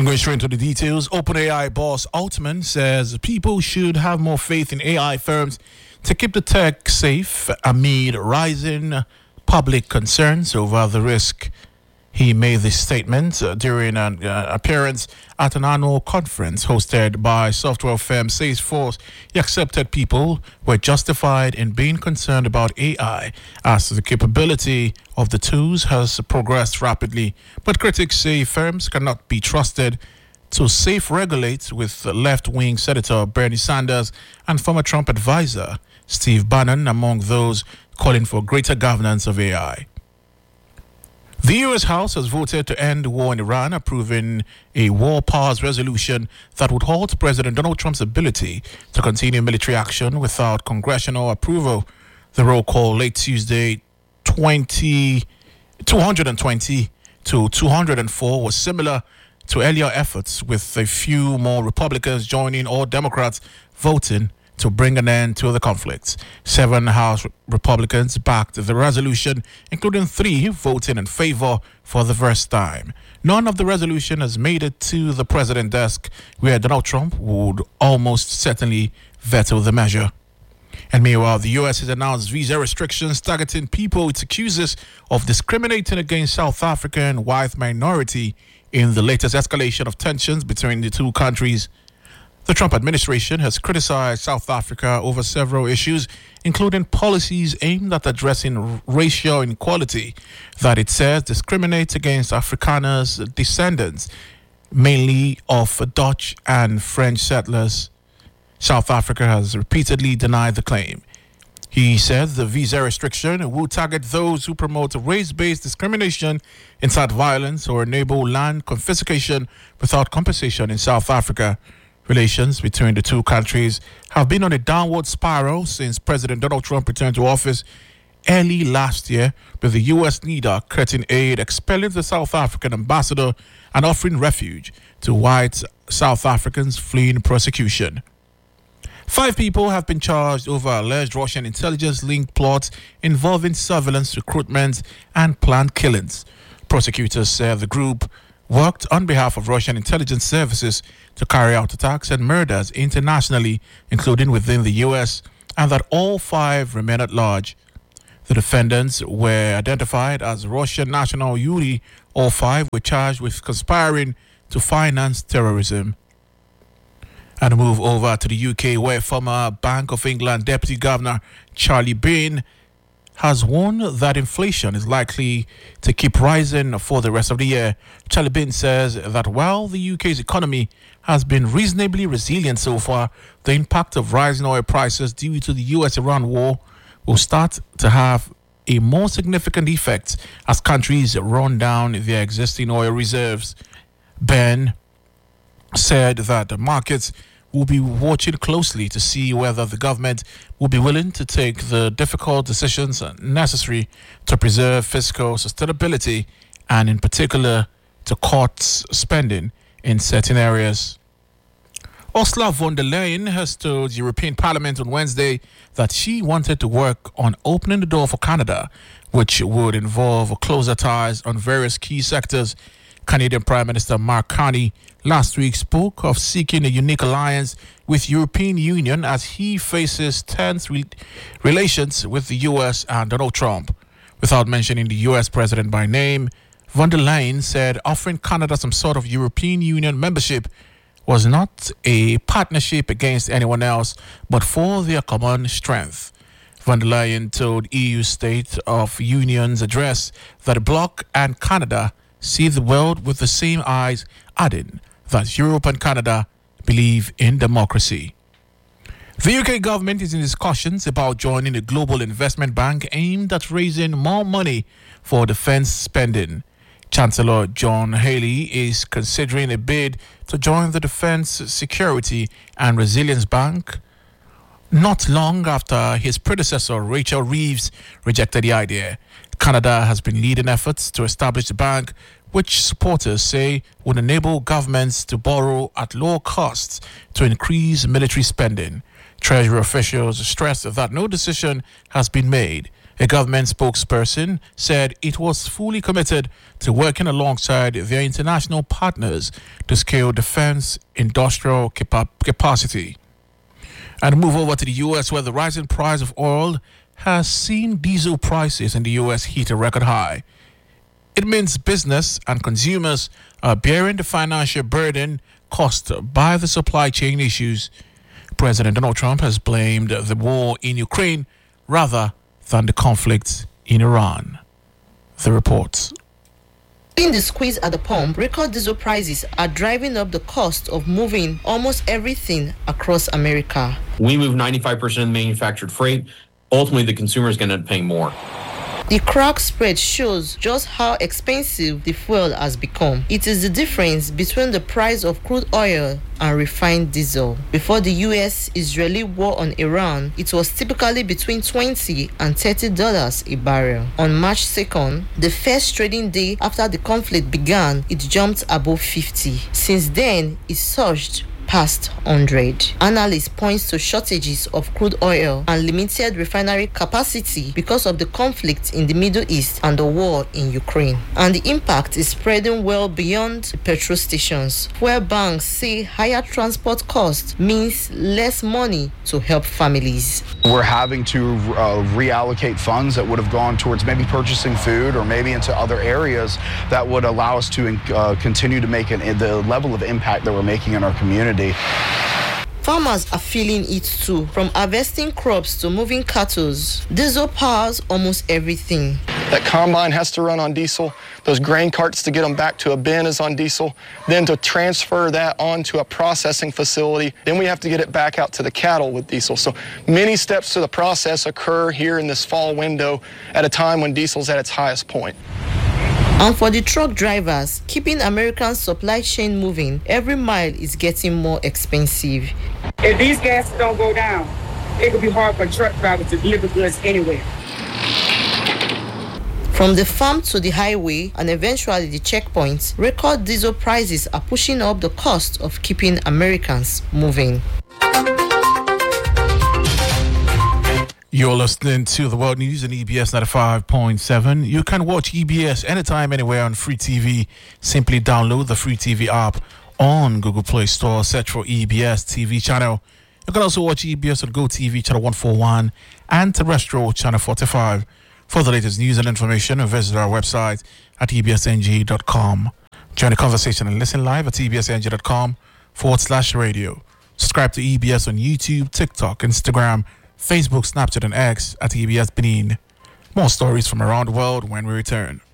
And going straight into the details, OpenAI boss Altman says people should have more faith in AI firms to keep the tech safe amid rising public concerns over the risk. He made this statement during an appearance at an annual conference hosted by software firm Salesforce. He accepted people were justified in being concerned about AI as the capability of the tools has progressed rapidly. But critics say firms cannot be trusted to safe regulate, with left-wing Senator Bernie Sanders and former Trump advisor Steve Bannon among those calling for greater governance of AI. The U.S. House has voted to end the war in Iran, approving a war powers resolution that would halt President Donald Trump's ability to continue military action without congressional approval. The roll call late Tuesday, 220 to 204, was similar to earlier efforts, with a few more Republicans joining or Democrats voting to bring an end to the conflict. 7 House Republicans backed the resolution, including 3 voting in favor for the first time. None of the resolution has made it to the president's desk, where Donald Trump would almost certainly veto the measure. And meanwhile, the U.S. has announced visa restrictions targeting people it accuses of discriminating against South African white minority in the latest escalation of tensions between the two countries. The Trump administration has criticized South Africa over several issues, including policies aimed at addressing racial inequality that it says discriminates against Afrikaners' descendants, mainly of Dutch and French settlers. South Africa has repeatedly denied the claim. He said the visa restriction will target those who promote race-based discrimination, incite violence, or enable land confiscation without compensation in South Africa. Relations between the two countries have been on a downward spiral since President Donald Trump returned to office early last year, with the U.S. leader cutting aid, expelling the South African ambassador, and offering refuge to white South Africans fleeing persecution. 5 people have been charged over alleged Russian intelligence-linked plots involving surveillance, recruitment, and planned killings. Prosecutors said the group worked on behalf of Russian intelligence services to carry out attacks and murders internationally, including within the U.S., and that all 5 remain at large. The defendants were identified as Russian national. Yuri. All 5 were charged with conspiring to finance terrorism. And move over to the UK, where former Bank of England Deputy Governor Charlie Bain has warned that inflation is likely to keep rising for the rest of the year. Charlie Bain says that while the UK's economy has been reasonably resilient so far, the impact of rising oil prices due to the US-Iran war will start to have a more significant effect as countries run down their existing oil reserves. Ben said that the markets will be watching closely to see whether the government will be willing to take the difficult decisions necessary to preserve fiscal sustainability and, in particular, to cut spending in certain areas. Ursula von der Leyen has told the European Parliament on Wednesday that she wanted to work on opening the door for Canada, which would involve closer ties on various key sectors. Canadian Prime Minister Mark Carney last week spoke of seeking a unique alliance with European Union as he faces tense relations with the U.S. and Donald Trump. Without mentioning the U.S. president by name, von der Leyen said offering Canada some sort of European Union membership was not a partnership against anyone else, but for their common strength. Von der Leyen told EU State of Union's address that the bloc and Canada see the world with the same eyes, adding that Europe and Canada believe in democracy. The UK government is in discussions about joining a global investment bank aimed at raising more money for defense spending. Chancellor John Haley is considering a bid to join the Defense Security and Resilience Bank, not long after his predecessor Rachel Reeves rejected the idea. Canada has been leading efforts to establish the bank, which supporters say would enable governments to borrow at lower costs to increase military spending. Treasury officials stressed that no decision has been made, A government spokesperson said it was fully committed to working alongside their international partners to scale defense industrial capacity. And move over to the U.S., where the rising price of oil has seen diesel prices in the U.S. hit a record high. It means business and consumers are bearing the financial burden caused by the supply chain issues. President Donald Trump has blamed the war in Ukraine rather than the conflict in Iran. The reports. In the squeeze at the pump, record diesel prices are driving up the cost of moving almost everything across America. We move 95% of the manufactured freight. Ultimately, the consumer is going to end up paying more. The crack spread shows just how expensive the fuel has become. It is the difference between the price of crude oil and refined diesel. Before the US-Israeli war on Iran, it was typically between $20 and $30 a barrel. On March 2nd, the first trading day after the conflict began, it jumped above 50. Since then, it surged past 100. Analysts point to shortages of crude oil and limited refinery capacity because of the conflict in the Middle East and the war in Ukraine. And the impact is spreading well beyond the petrol stations, where banks say higher transport costs means less money to help families. We're having to reallocate funds that would have gone towards maybe purchasing food or maybe into other areas that would allow us to continue to make the level of impact that we're making in our community. Farmers are feeling it too. From harvesting crops to moving cattle, diesel powers almost everything. That combine has to run on diesel. Those grain carts to get them back to a bin is on diesel. Then to transfer that onto a processing facility, then we have to get it back out to the cattle with diesel. So many steps to the process occur here in this fall window at a time when diesel's at its highest point. And for the truck drivers, keeping American supply chain moving, every mile is getting more expensive. If these gases don't go down, it could be hard for truck drivers to deliver goods anywhere. From the farm to the highway and eventually the checkpoints, record diesel prices are pushing up the cost of keeping Americans moving. You're listening to the World News on EBS 95.7. You can watch EBS anytime, anywhere on Free TV. Simply download the Free TV app on Google Play Store. Search for EBS TV channel. You can also watch EBS on GoTV channel 141 and terrestrial channel 45. For the latest news and information, visit our website at ebsng.com. Join the conversation and listen live at ebsng.com/radio. Subscribe to EBS on YouTube, TikTok, Instagram, Facebook, Snapchat, and X at EBS Benin. More stories from around the world when we return.